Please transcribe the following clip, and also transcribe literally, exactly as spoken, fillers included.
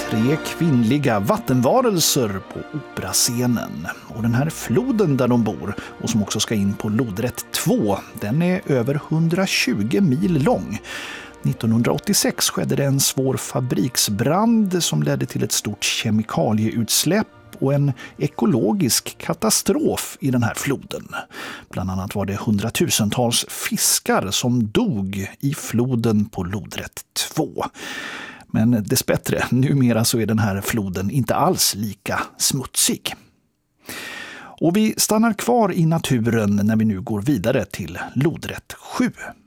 Tre kvinnliga vattenvarelser på operascenen. Och den här floden där de bor, och som också ska in på lodrätt två, den är över hundratjugo mil lång. nittonhundraåttiosex skedde det en svår fabriksbrand som ledde till ett stort kemikalieutsläpp och en ekologisk katastrof i den här floden. Bland annat var det hundratusentals fiskar som dog i floden på lodrätt två. Men dessbättre, numera så är den här floden inte alls lika smutsig. Och vi stannar kvar i naturen när vi nu går vidare till lodrätt sju.